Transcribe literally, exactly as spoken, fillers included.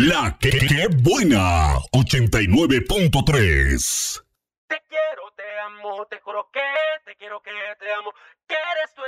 La que, que buena, ochenta y nueve punto tres. Te quiero, te amo, te juro que te quiero, que te amo, que eres tú